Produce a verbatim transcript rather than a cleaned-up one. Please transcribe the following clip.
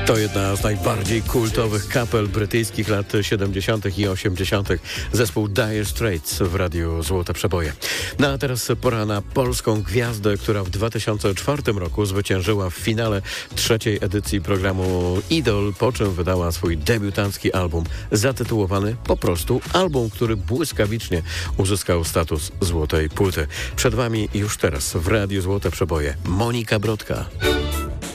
To jedna z najbardziej kultowych kapel brytyjskich lat siedemdziesiątych i osiemdziesiątych. Zespół Dire Straits w Radiu Złote Przeboje. No a teraz pora na polską gwiazdę, która w dwa tysiące czwartym roku zwyciężyła w finale trzeciej edycji programu Idol, po czym wydała swój debiutancki album zatytułowany po prostu album, który błyskawicznie uzyskał status złotej płyty. Przed wami już teraz w Radiu Złote Przeboje Monika Brodka.